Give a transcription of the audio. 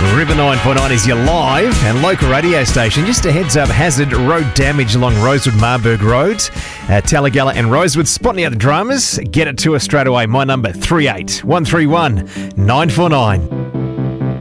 River 949 is your live and local radio station. Just a heads up, hazard road damage along Rosewood Marburg Road, Talagalla and Rosewood. Spotting out the dramas, get it to us straight away. My number 38131 949.